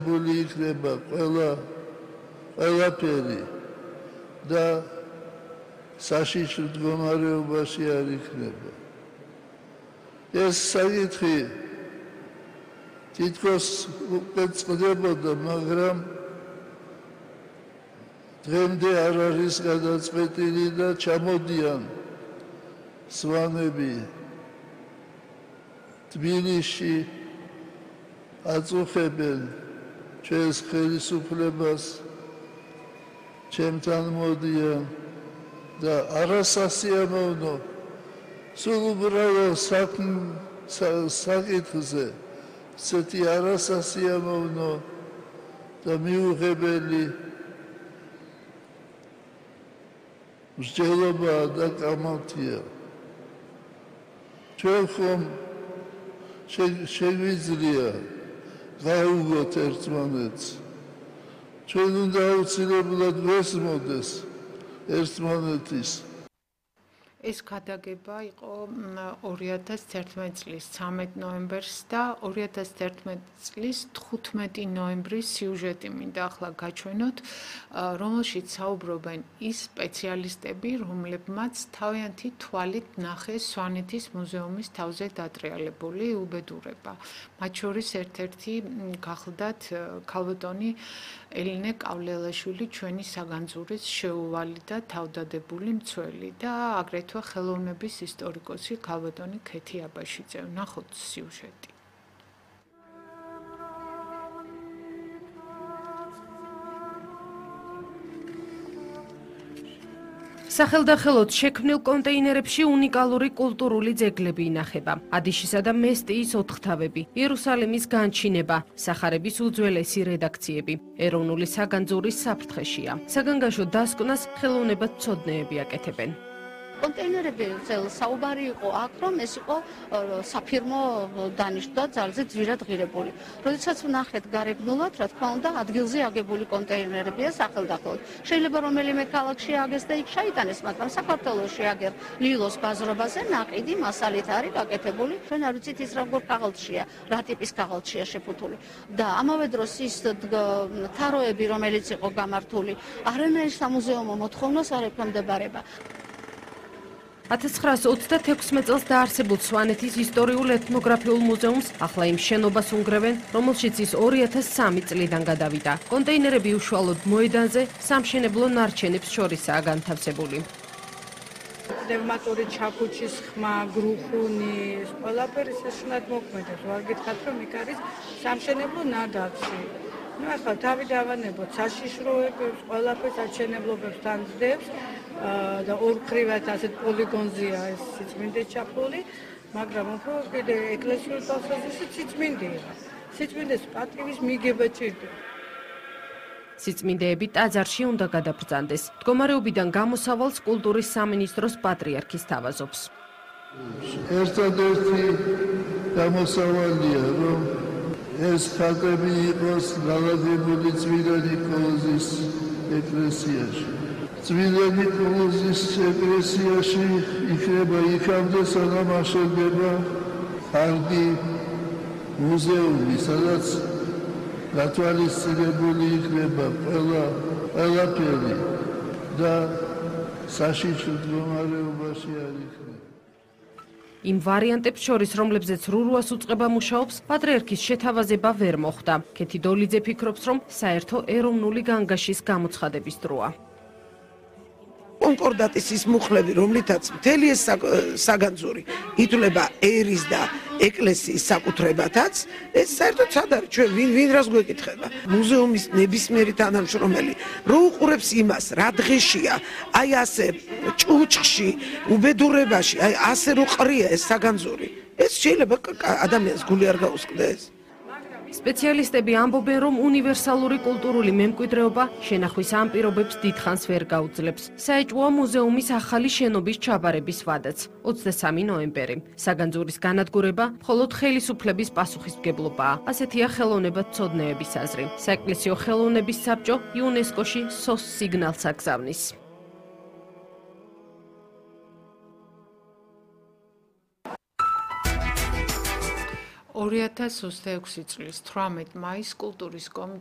ბული იქნება ყველაფერი და საშიში მდგომარეობაში არ იქნება. ეს საკითხი თითქოს უკვე წყდებოდა, მაგრამ დღემდე არ არის გადაწყვეტილი და ჩამოდიან სვანები თბილისში აწუხებენ ჩვენს ხელისუფლებას, ჩემთან მოდიან და არასასიამოვნო სულ უბრალოდ საკითხზე ისეთი არასასიამოვნო და მიუღებელი მსჯელობა და კამათია. ჩვენ ხომ შეგვიძლია გავუგოთ ერთმანეთს. ჩვენ უნდა აუცილებლად ვესმოდეს ერთმანეთის. ეს გადაგება იყო 2011 წლის 13 ნოემბერს და 2011 წლის 15 ნოემბრის სიუჟეტი მინდა ახლა გაჩვენოთ, რომელშიც საუბრობენ ის სპეციალისტები, რომლებმაც თავიანთი თვალით ნახეს სვანეთის მუზეუმის თავზე დატრიალებული უბედურება. მათ შორის ერთ-ერთი გახლდათ ქალბატონი ელინე კავლელაშვილი, ჩვენი საგანძურის შეუვალი და თავდადებული მცველი და აგრეთვე ხელოვნების ისტორიკოსი ქალბატონი ქეთი აბაშიძე. ნახოთ სიუჟეტი. სახელდახელოდ შექმნილ კონტეინერებში უნიკალური კულტურული ძეგლები ინახება. ადიშისა და მესტიის ოთხთავები, იერუსალიმის განჩინება, სახარების უძველესი რედაქციები, ეროვნული საგანძურის საფრთხეშია. საგანგაშო დასკვნას ხელოვნებათმცოდნეები აკეთებენ. კონტეინერები საუბარი იყო აქ, რომ ეს იყო საფირმო დანიშნვა ძალზე ძვირად ღირებული. როდესაც ვნახეთ გარეგნულად, რა თქმა უნდა, ადგილზე აგებული კონტეინერებია სახელდახელოდ. შეიძლება რომელიმე ქალაქში აგეს და იქ შეიტანეს, მაგრამ საქართველოში აგერ ლილოს ბაზრობაზე ნაყიდი მასალით არის გაკეთებული. ჩვენ არ ვიცით ის როგორ ქაღალდშია, რა ტიპის ქაღალდშია შეფუთული. და ამავე დროს ის თაროები, რომელიც იყო გამართული, არანაირ სამუზეუმო მოთხოვნას არ ექვემდებარება. 1926 წელს დაარსებულ სვანეთის ისტორიულ-ეთნოგრაფიულ მუზეუმს ახლა იმ შენობას უნგრევენ, რომელშიც ის 2003 წლიდან გადავიდა. კონტეინერები უშუალოდ მოედანზე სამშენებლო ნარჩენებს შორისაა განთავსებული. პნევმატური ჩაქუჩის ხმა, გრუხუნი, ყველაფერი შეშნად მოქმედებს. ვარ გითხრათ, რომ იქ არის სამშენებლო ნადავლი. ახლა თავი დავანებოთ საშიშროებებს, ყველაფერს აჩენებლობებს თანძდებს და ორ ხრივად ასეთ პოლიგონზეა ეს სიწმინდე ჩაფლული, მაგრამ უფრო კიდე ეკლესიური თვალსაზრისით სიწმინდეა. სიწმინდეს პატივის მიგება ჭირდება. სიწმინდეები ტაძარში უნდა გადაბრძანდეს. მდგომარეობიდან გამოსავალს კულტურის სამინისტროს პატრიარქი სთავაზობს. ერთადერთი გამოსავალია, რომ ეს ხატები იყოს ნალაგებული წმინდა ნიკოლოზის ეკლესიაში. წმინდა ნიკოლოზის ეკლესიაში იქნება იქამდე, სანამ აშენდება ხარდი მუზეუმი, სადაც გათვალისწინებული იქნება ყველაფერი და საშიში მდგომარეობაში არ იქნება. იმ ვარიანტებს შორის, რომლებზეც რურუას უწყება მუშაობს, პატრიარქის შეთავაზება ვერ მოხდა. ქეთი დოლიძე ფიქრობს, რომ საერთო ეროვნული განგაშის გამოცხადების დროა. კონკორდატის ის მუხლები, რომლითაც მთელი ეს საგანძური ითვლება ერის და ეკლესიის საკუთრებათაც, ეს საერთოდ სად არის? ჩვენ ვინ რას გვეკითხება? მუზეუმის ნებისმიერი თანამშრომელი რო უყურებს იმას, რა დღეშია, აი ასე ჭუჭხში, უბედურებაში, აი ასე რო ყრია ეს საგანძური, ეს შეიძლება ადამიანს გული არ გაუსკდეს. სპეციალისტები ამბობენ, რომ უნივერსალური კულტურული მემკვიდრეობა შენახვის ამ პირობებს დიდხანს ვერ გაუძლებს. საეჭვოა მუზეუმის ახალი შენობის ჩაბარების ვადაც. 23 ნოემბერი. საგანძურის განადგურება მხოლოდ ხელისუფლების პასუხისმგებლობაა. ასეთია ხელოვნებათმცოდნეების აზრი. საეკლესიო ხელოვნების საბჭო იუნესკოში სოს სიგნალს აგზავნის. 2026 წლის 18 მაისს კულტურის